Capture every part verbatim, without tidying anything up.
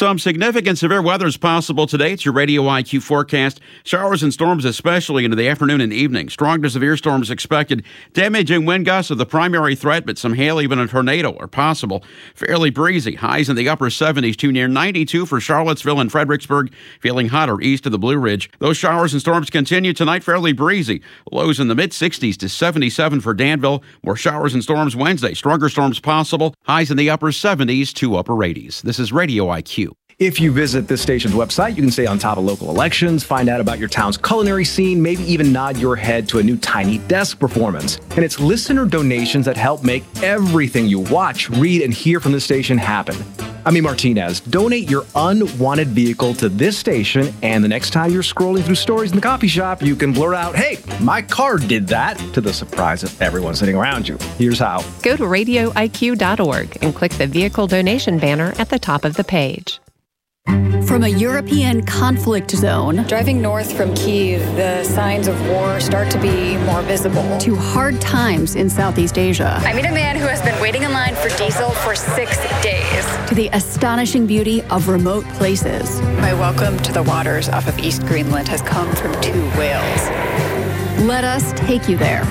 Some significant severe weather is possible today. It's your Radio I Q forecast. Showers and storms, especially into the afternoon and evening. Strong to severe storms expected. Damaging wind gusts are the primary threat, but some hail, even a tornado, are possible. Fairly breezy. Highs in the upper seventies to near ninety-two for Charlottesville and Fredericksburg. Feeling hotter east of the Blue Ridge. Those showers and storms continue tonight. Fairly breezy. Lows in the mid sixties to seventy-seven for Danville. More showers and storms Wednesday. Stronger storms possible. Highs in the upper seventies to upper eighties. This is Radio I Q. If you visit this station's website, you can stay on top of local elections, find out about your town's culinary scene, maybe even nod your head to a new Tiny Desk performance. And it's listener donations that help make everything you watch, read, and hear from this station happen. I'm E. Martinez. Donate your unwanted vehicle to this station, and the next time you're scrolling through stories in the coffee shop, you can blurt out, "Hey, my car did that," to the surprise of everyone sitting around you. Here's how. Go to radio I Q dot org and click the vehicle donation banner at the top of the page. From a European conflict zone, driving north from Kyiv, the signs of war start to be more visible, to hard times in Southeast Asia. I meet a man who has been waiting in line for diesel for six days, to the astonishing beauty of remote places. My welcome to the waters off of East Greenland has come from two whales. Let us take you there.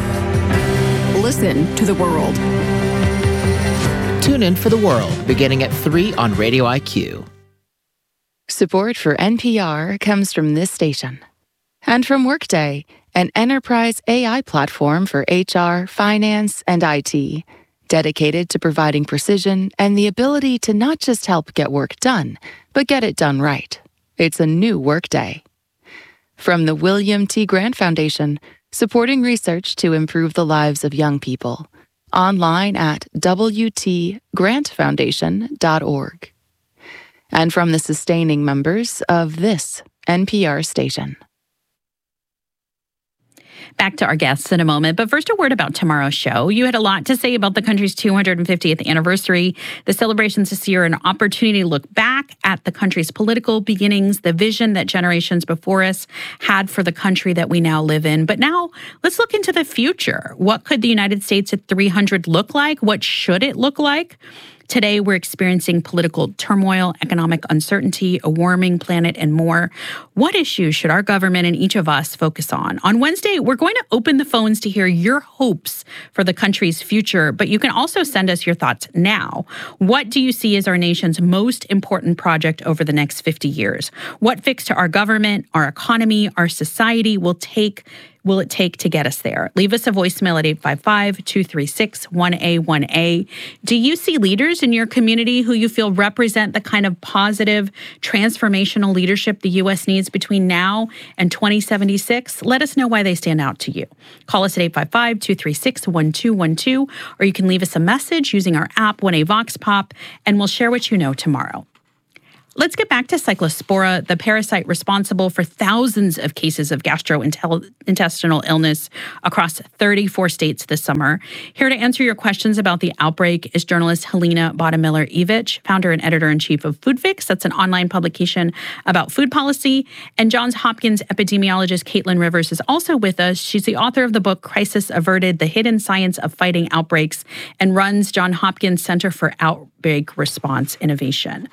Listen to the world. Tune in for The World, beginning at three on Radio I Q. Support for N P R comes from this station and from Workday, an enterprise A I platform for H R, finance, and I T, dedicated to providing precision and the ability to not just help get work done, but get it done right. It's a new Workday. From the William T. Grant Foundation, supporting research to improve the lives of young people. Online at w t grant foundation dot org. And from the sustaining members of this N P R station. Back to our guests in a moment, but first a word about tomorrow's show. You had a lot to say about the country's two hundred fiftieth anniversary. The celebrations this year are an opportunity to look back at the country's political beginnings, the vision that generations before us had for the country that we now live in. But now let's look into the future. What could the United States at three hundred look like? What should it look like? Today, we're experiencing political turmoil, economic uncertainty, a warming planet, and more. What issues should our government and each of us focus on? On Wednesday, we're going to open the phones to hear your hopes for the country's future, but you can also send us your thoughts now. What do you see as our nation's most important project over the next fifty years? What fix to our government, our economy, our society will take will it take to get us there? Leave us a voicemail at eight five five, two three six, one A one A. Do you see leaders in your community who you feel represent the kind of positive, transformational leadership the U S needs between now and twenty seventy-six? Let us know why they stand out to you. Call us at eight five five, two three six, one two one two, or you can leave us a message using our app, one A Vox Pop, and we'll share what you know tomorrow. Let's get back to Cyclospora, the parasite responsible for thousands of cases of gastrointestinal illness across thirty-four states this summer. Here to answer your questions about the outbreak is journalist Helena Bottomiller-Evich, founder and editor-in-chief of FoodFix. That's an online publication about food policy. And Johns Hopkins epidemiologist Caitlin Rivers is also with us. She's the author of the book Crisis Averted, The Hidden Science of Fighting Outbreaks, and runs Johns Hopkins Center for Outbreak Response Innovation.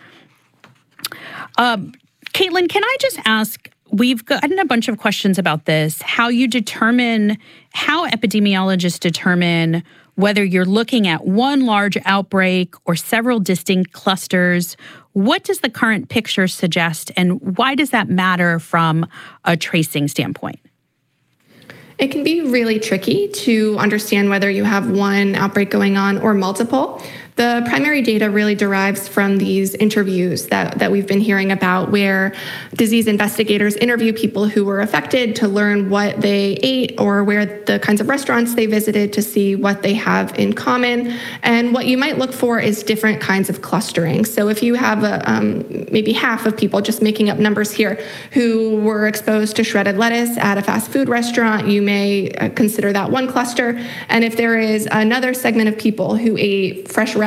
Um, Caitlin, can I just ask, we've gotten a bunch of questions about this, how you determine, how epidemiologists determine whether you're looking at one large outbreak or several distinct clusters. What does the current picture suggest, and why does that matter from a tracing standpoint? It can be really tricky to understand whether you have one outbreak going on or multiple. The primary data really derives from these interviews that, that we've been hearing about, where disease investigators interview people who were affected to learn what they ate or where the kinds of restaurants they visited to see what they have in common. And what you might look for is different kinds of clustering. So if you have a, um, maybe half of people, just making up numbers here, who were exposed to shredded lettuce at a fast food restaurant, you may uh, consider that one cluster. And if there is another segment of people who ate fresh red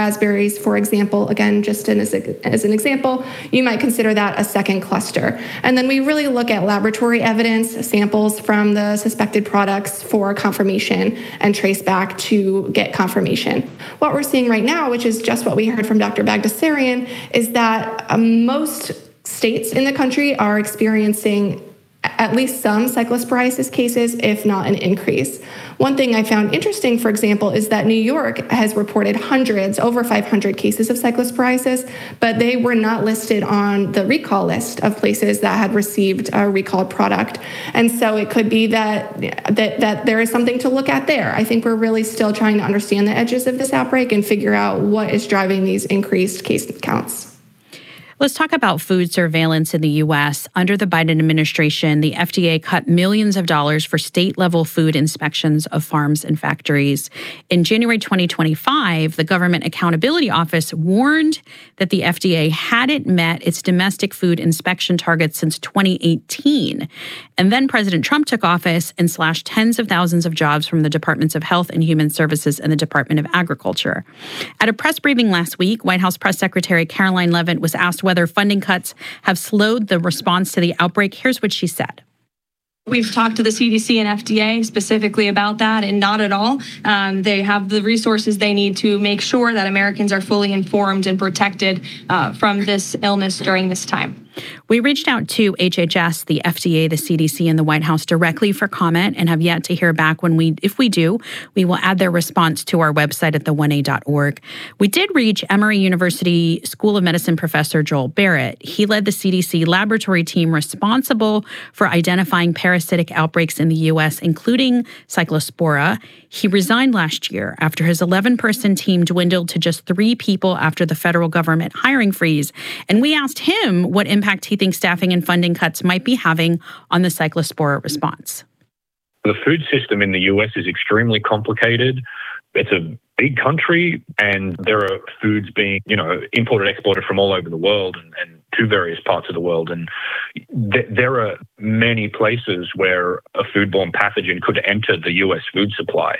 raspberries, for example, again, just in as, a, as an example, you might consider that a second cluster. And then we really look at laboratory evidence, samples from the suspected products for confirmation and trace back to get confirmation. What we're seeing right now, which is just what we heard from Doctor Bagdasarian, is that uh, most states in the country are experiencing at least some cyclosporiasis cases, if not an increase. One thing I found interesting, for example, is that New York has reported hundreds, over five hundred cases of cyclosporiasis, but they were not listed on the recall list of places that had received a recalled product. And so it could be that, that, that there is something to look at there. I think we're really still trying to understand the edges of this outbreak and figure out what is driving these increased case counts. Let's talk about food surveillance in the U S. Under the Biden administration, the F D A cut millions of dollars for state-level food inspections of farms and factories. In January twenty twenty-five, the Government Accountability Office warned that the F D A hadn't met its domestic food inspection targets since twenty eighteen. And then President Trump took office and slashed tens of thousands of jobs from the Departments of Health and Human Services and the Department of Agriculture. At a press briefing last week, White House Press Secretary Caroline Leavitt was asked whether funding cuts have slowed the response to the outbreak. Here's what she said. We've talked to the C D C and F D A specifically about that, and not at all. Um, they have the resources they need to make sure that Americans are fully informed and protected uh, from this illness during this time. We reached out to H H S, the F D A, the C D C, and the White House directly for comment and have yet to hear back. When we, if we do, we will add their response to our website at the one a dot org. We did reach Emory University School of Medicine professor Joel Barrett. He led the C D C laboratory team responsible for identifying parasitic outbreaks in the U S, including Cyclospora. He resigned last year after his eleven-person team dwindled to just three people after the federal government hiring freeze. And we asked him what impact he thinks staffing and funding cuts might be having on the Cyclospora response. The food system in the U S is extremely complicated. It's a big country, and there are foods being, you know, imported, exported from all over the world and, and to various parts of the world. And th- there are many places where a foodborne pathogen could enter the U S food supply.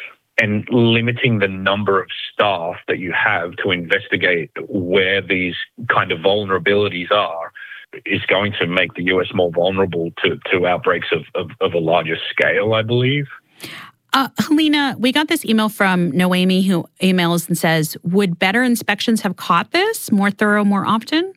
And limiting the number of staff that you have to investigate where these kind of vulnerabilities are is going to make the U S more vulnerable to, to outbreaks of, of, of a larger scale, I believe. Uh, Helena, we got this email from Noemi who emails and says, would better inspections have caught this more thorough, more often?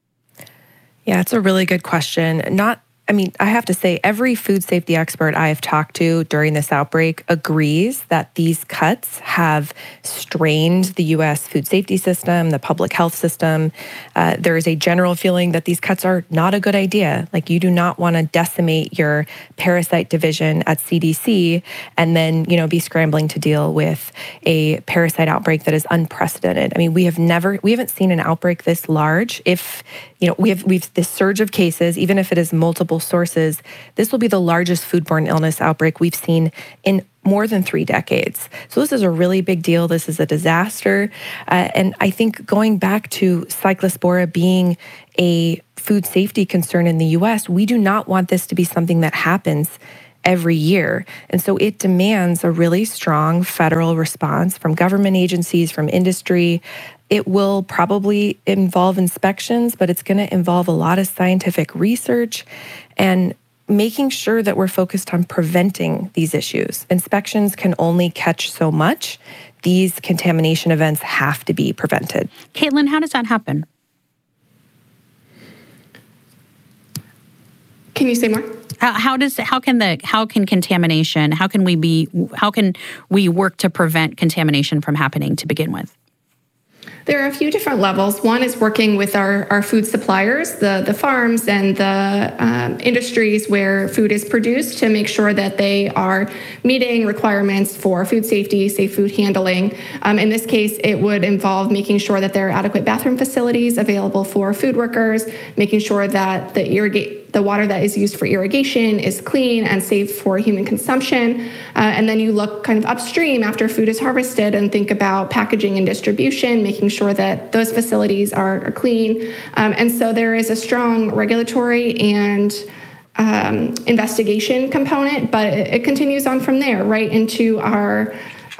Yeah, it's a really good question. Not I mean, I have to say, every food safety expert I have talked to during this outbreak agrees that these cuts have strained the U S food safety system, the public health system. Uh, there is a general feeling that these cuts are not a good idea. Like, you do not want to decimate your parasite division at C D C and then, you know, be scrambling to deal with a parasite outbreak that is unprecedented. I mean, we have never, we haven't seen an outbreak this large. If, you know, we have, we've this surge of cases, even if it is multiple sources, this will be the largest foodborne illness outbreak we've seen in more than three decades. So this is a really big deal. This is a disaster. Uh, and I think going back to Cyclospora being a food safety concern in the U S, we do not want this to be something that happens every year. And so it demands a really strong federal response from government agencies, from industry. It will probably involve inspections, but it's going to involve a lot of scientific research and making sure that we're focused on preventing these issues. Inspections can only catch so much. These contamination events have to be prevented. Caitlin, how does that happen? Can you say more? How, how does how can the how can contamination how can we be how can we work to prevent contamination from happening to begin with? There are a few different levels. One is working with our, our food suppliers, the, the farms and the um, industries where food is produced, to make sure that they are meeting requirements for food safety, safe food handling. Um, in this case, it would involve making sure that there are adequate bathroom facilities available for food workers, making sure that the irrigate the water that is used for irrigation is clean and safe for human consumption. Uh, and then you look kind of upstream after food is harvested and think about packaging and distribution, making sure that those facilities are, are clean. Um, and so there is a strong regulatory and um, investigation component, but it, it continues on from there right into our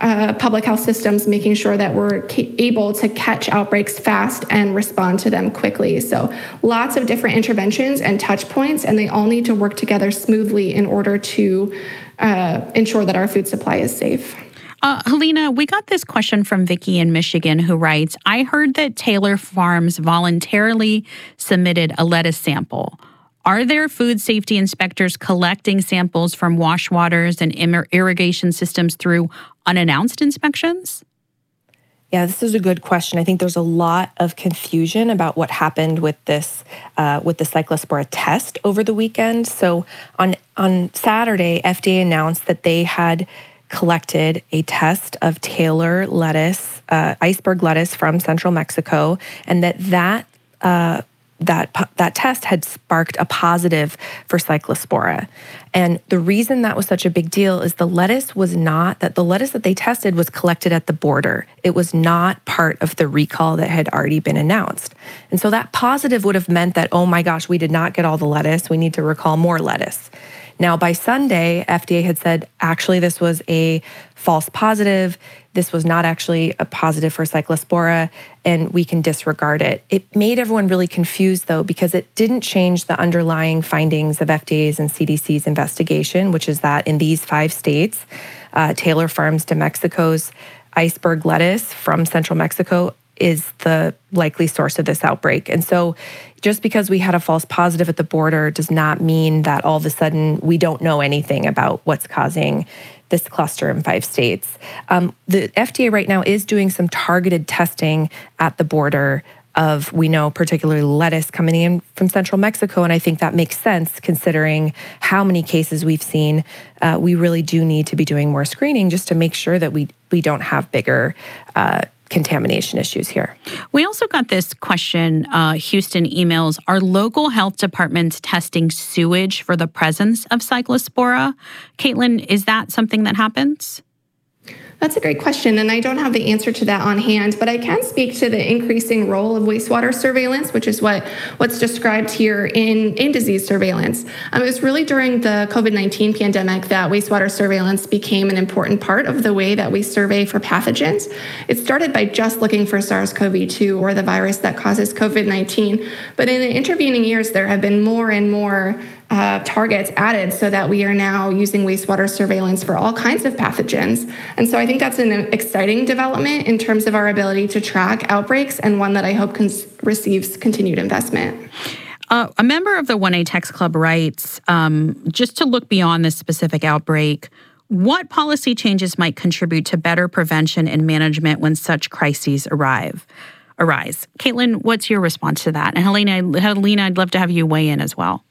uh, public health systems making sure that we're ca- able to catch outbreaks fast and respond to them quickly. So lots of different interventions and touch points, and they all need to work together smoothly in order to uh, ensure that our food supply is safe. Uh, Helena, we got this question from Vicky in Michigan who writes, I heard that Taylor Farms voluntarily submitted a lettuce sample. Are there food safety inspectors collecting samples from wash waters and irrigation systems through unannounced inspections? Yeah, this is a good question. I think there's a lot of confusion about what happened with this, uh, with the Cyclospora test over the weekend. So on on Saturday, F D A announced that they had collected a test of Taylor lettuce, uh, iceberg lettuce from central Mexico, and that that uh, that that test had sparked a positive for Cyclospora. And the reason that was such a big deal is the lettuce was not, that the lettuce that they tested was collected at the border. It was not part of the recall that had already been announced. And so that positive would have meant that, oh my gosh, we did not get all the lettuce. We need to recall more lettuce. Now, by Sunday, F D A had said, actually, this was a false positive. This was not actually a positive for Cyclospora, and we can disregard it. It made everyone really confused, though, because it didn't change the underlying findings of F D A's and C D C's investigation, which is that in these five states, uh, Taylor Farms de Mexico's iceberg lettuce from central Mexico is the likely source of this outbreak. And so just because we had a false positive at the border does not mean that all of a sudden we don't know anything about what's causing this cluster in five states. Um, the F D A right now is doing some targeted testing at the border of, we know, particularly lettuce coming in from central Mexico. And I think that makes sense considering how many cases we've seen. Uh, we really do need to be doing more screening just to make sure that we, we don't have bigger uh, contamination issues here. We also got this question, uh, Houston emails, are local health departments testing sewage for the presence of Cyclospora? Caitlin, is that something that happens? That's a great question, and I don't have the answer to that on hand, but I can speak to the increasing role of wastewater surveillance, which is what, what's described here in, in disease surveillance. Um, it was really during the COVID nineteen pandemic that wastewater surveillance became an important part of the way that we survey for pathogens. It started by just looking for SARS CoV two, or the virus that causes COVID nineteen, but in the intervening years, there have been more and more Uh, targets added so that we are now using wastewater surveillance for all kinds of pathogens. And so I think that's an exciting development in terms of our ability to track outbreaks, and one that I hope cons- receives continued investment. Uh, a member of the one A Text Club writes, um, just to look beyond this specific outbreak, what policy changes might contribute to better prevention and management when such crises arrive? arise? Caitlin, what's your response to that? And Helena, Helena, I'd love to have you weigh in as well.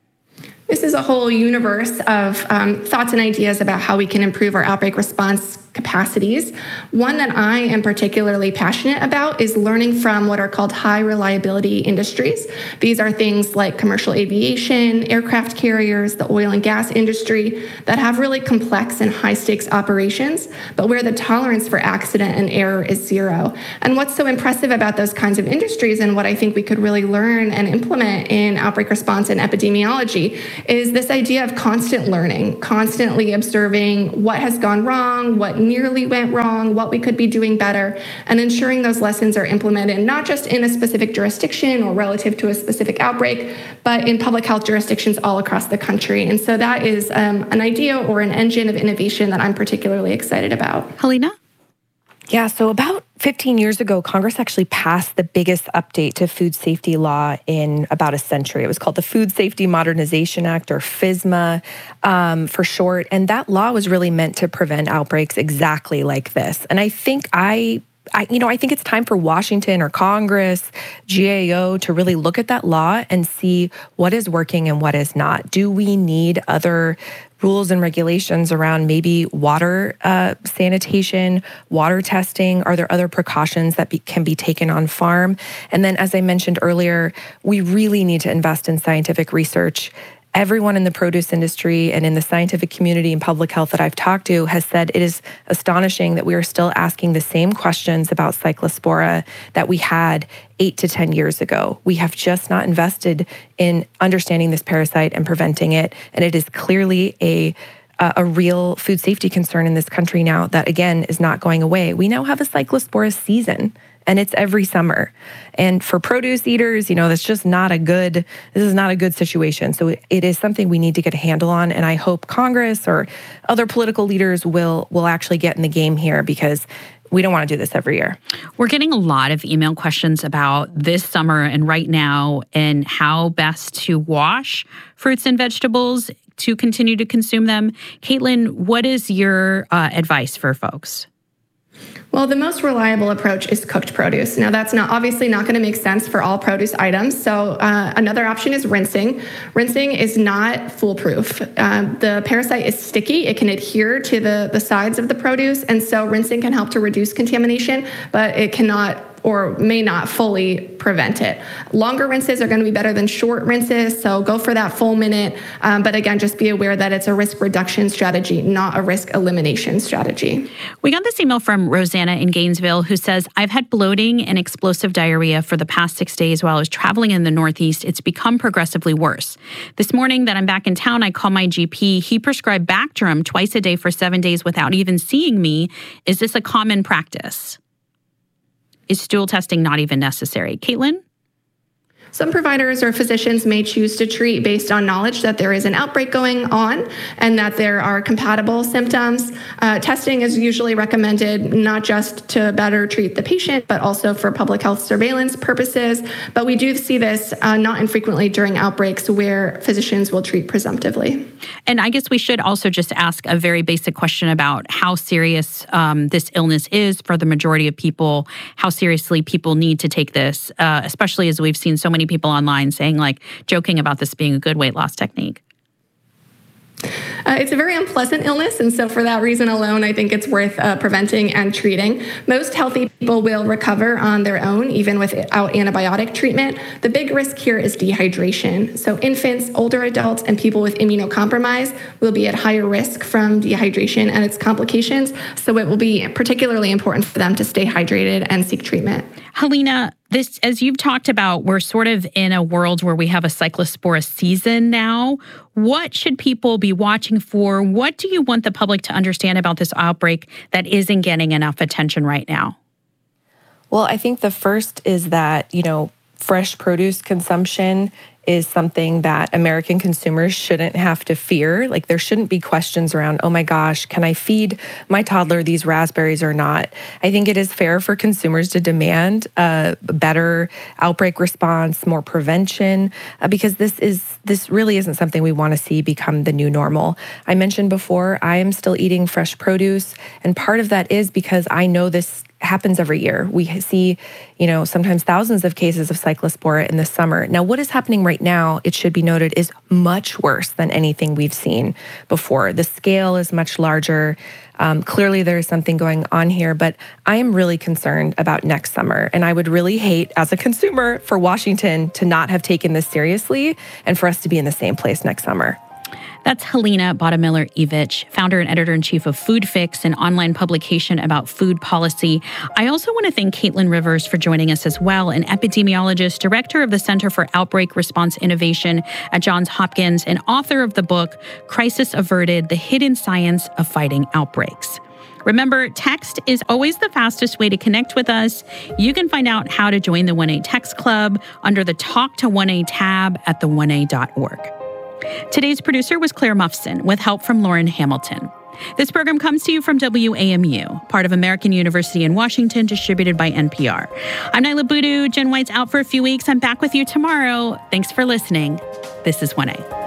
This is a whole universe of um, thoughts and ideas about how we can improve our outbreak response capacities. One that I am particularly passionate about is learning from what are called high reliability industries. These are things like commercial aviation, aircraft carriers, the oil and gas industry that have really complex and high stakes operations, but where the tolerance for accident and error is zero. And what's so impressive about those kinds of industries, and what I think we could really learn and implement in outbreak response and epidemiology, is this idea of constant learning, constantly observing what has gone wrong, what nearly went wrong, what we could be doing better, and ensuring those lessons are implemented not just in a specific jurisdiction or relative to a specific outbreak, but in public health jurisdictions all across the country. And so that is um, an idea or an engine of innovation that I'm particularly excited about. Helena? Yeah, so about fifteen years ago, Congress actually passed the biggest update to food safety law in about a century. It was called the Food Safety Modernization Act, or FSMA um, for short. And that law was really meant to prevent outbreaks exactly like this. And I think I I, you know, I think it's time for Washington or Congress, G A O to really look at that law and see what is working and what is not. Do we need other rules and regulations around maybe water uh, sanitation, water testing? Are there other precautions that be, can be taken on farm? And then, as I mentioned earlier, we really need to invest in scientific research. Everyone in the produce industry and in the scientific community and public health that I've talked to has said it is astonishing that we are still asking the same questions about Cyclospora that we had eight to ten years ago. We have just not invested in understanding this parasite and preventing it. And it is clearly a uh, a real food safety concern in this country now that, again, is not going away. We now have a Cyclospora season, and it's every summer. And for produce eaters, you know, that's just not a good, this is not a good situation. So it, it is something we need to get a handle on. And I hope Congress or other political leaders will will actually get in the game here, because we don't want to do this every year. We're getting a lot of email questions about this summer and right now and how best to wash fruits and vegetables to continue to consume them. Caitlin, what is your uh, advice for folks? Well, the most reliable approach is cooked produce. Now, that's not obviously not going to make sense for all produce items. So uh, another option is rinsing. Rinsing is not foolproof. Um, the parasite is sticky. It can adhere to the, the sides of the produce. And so rinsing can help to reduce contamination, but it cannot or may not fully prevent it. Longer rinses are going to be better than short rinses, so go for that full minute. Um, but again, just be aware that it's a risk reduction strategy, not a risk elimination strategy. We got this email from Rosanna in Gainesville who says, I've had bloating and explosive diarrhea for the past six days while I was traveling in the Northeast. It's become progressively worse. This morning that I'm back in town, I call my G P. He prescribed Bactrim twice a day for seven days without even seeing me. Is this a common practice? Is stool testing not even necessary? Caitlin? Some providers or physicians may choose to treat based on knowledge that there is an outbreak going on and that there are compatible symptoms. Uh, testing is usually recommended not just to better treat the patient, but also for public health surveillance purposes. But we do see this uh, not infrequently during outbreaks where physicians will treat presumptively. And I guess we should also just ask a very basic question about how serious um, this illness is for the majority of people, how seriously people need to take this, uh, especially as we've seen so many people online saying, like, joking about this being a good weight loss technique. Uh, it's a very unpleasant illness, and so for that reason alone, I think it's worth uh, preventing and treating. Most healthy people will recover on their own, even without antibiotic treatment. The big risk here is dehydration. So infants, older adults, and people with immunocompromise will be at higher risk from dehydration and its complications, so it will be particularly important for them to stay hydrated and seek treatment. Helena, this, as you've talked about, we're sort of in a world where we have a Cyclospora season now. What should people be watching for? What do you want the public to understand about this outbreak that isn't getting enough attention right now? Well, I think the first is that, you know, fresh produce consumption is something that American consumers shouldn't have to fear. Like, there shouldn't be questions around, oh my gosh, can I feed my toddler these raspberries or not? I think it is fair for consumers to demand a better outbreak response, more prevention, uh, because this is this really isn't something we want to see become the new normal. I mentioned before, I am still eating fresh produce, and part of that is because I know this happens every year. We see, you know, sometimes thousands of cases of Cyclospora in the summer. Now, what is happening right now, it should be noted, is much worse than anything we've seen before. The scale is much larger. Um, clearly, there is something going on here, but I am really concerned about next summer. And I would really hate, as a consumer, for Washington to not have taken this seriously and for us to be in the same place next summer. That's Helena Bottomiller-Evich, founder and editor-in-chief of Food Fix, an online publication about food policy. I also want to thank Caitlin Rivers for joining us as well, an epidemiologist, director of the Center for Outbreak Response Innovation at Johns Hopkins, and author of the book, Crisis Averted, The Hidden Science of Fighting Outbreaks. Remember, text is always the fastest way to connect with us. You can find out how to join the one A Text Club under the Talk to one A tab at the one a dot org. Today's producer was Claire Muffson, with help from Lauren Hamilton. This program comes to you from W A M U, part of American University in Washington, distributed by N P R. I'm Nyla Boodoo. Jen White's out for a few weeks. I'm back with you tomorrow. Thanks for listening. This is one A.